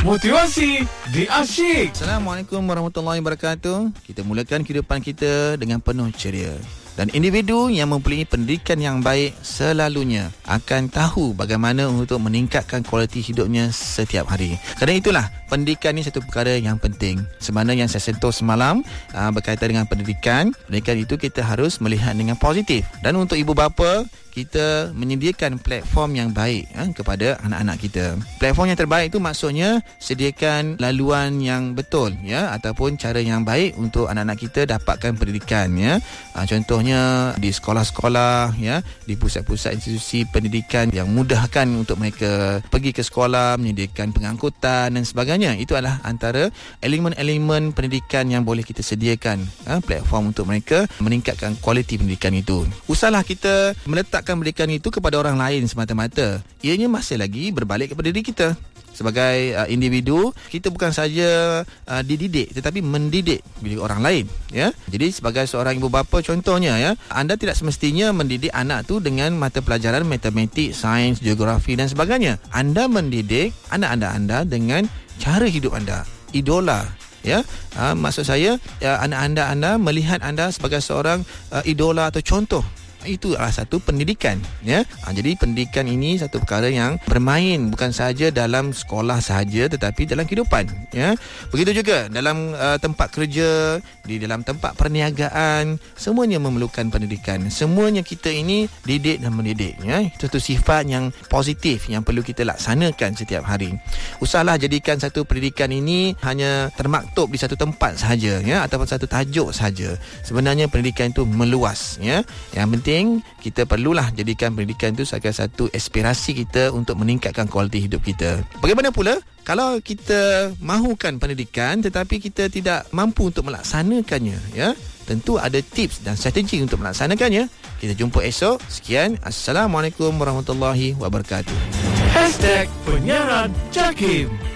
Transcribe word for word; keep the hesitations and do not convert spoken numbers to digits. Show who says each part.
Speaker 1: Motivasi di Asyik.
Speaker 2: Assalamualaikum warahmatullahi wabarakatuh. Kita mulakan kehidupan kita dengan penuh ceria. Dan individu yang mempunyai pendidikan yang baik selalunya akan tahu bagaimana untuk meningkatkan kualiti hidupnya setiap hari. Kerana itulah, pendidikan ni satu perkara yang penting. Sebenarnya yang saya sentuh semalam aa, berkaitan dengan pendidikan. Pendidikan itu kita harus melihat dengan positif. Dan untuk ibu bapa, kita menyediakan platform yang baik ha, kepada anak-anak kita. Platform yang terbaik itu maksudnya sediakan laluan yang betul ya, ataupun cara yang baik untuk anak-anak kita dapatkan pendidikan ya. Ha, contohnya di sekolah-sekolah ya, di pusat-pusat institusi pendidikan yang mudahkan untuk mereka pergi ke sekolah, menyediakan pengangkutan dan sebagainya. Itu adalah antara elemen-elemen pendidikan yang boleh kita sediakan ha, platform untuk mereka meningkatkan kualiti pendidikan itu. Usahlah kita meletak pendidikan itu kepada orang lain semata-mata. Ianya masih lagi berbalik kepada diri kita. Sebagai uh, individu, kita bukan saja uh, dididik tetapi mendidik diri orang lain ya. Jadi sebagai seorang ibu bapa contohnya ya, anda tidak semestinya mendidik anak tu dengan mata pelajaran matematik, sains, geografi dan sebagainya. Anda mendidik anak-anak anda dengan cara hidup anda, idola ya. Uh, maksud saya uh, anak-anak anda melihat anda sebagai seorang uh, idola atau contoh. Itu adalah satu pendidikan ya. Ha, jadi pendidikan ini satu perkara yang bermain bukan sahaja dalam sekolah sahaja tetapi dalam kehidupan ya. Begitu juga dalam uh, tempat kerja, di dalam tempat perniagaan, semuanya memerlukan pendidikan. Semuanya kita ini didik dan mendidik ya. Itu satu sifat yang positif yang perlu kita laksanakan setiap hari. Usahlah jadikan satu pendidikan ini hanya termaktub di satu tempat sahaja ya, ataupun satu tajuk sahaja. Sebenarnya pendidikan itu meluas ya. Yang penting kita perlulah jadikan pendidikan itu sebagai satu aspirasi kita untuk meningkatkan kualiti hidup kita. Bagaimana pula kalau kita mahukan pendidikan tetapi kita tidak mampu untuk melaksanakannya ya? Tentu ada tips dan strategi untuk melaksanakannya. Kita jumpa esok. Sekian. Assalamualaikum warahmatullahi wabarakatuh.
Speaker 1: Hashtag Penyiaran Jakim.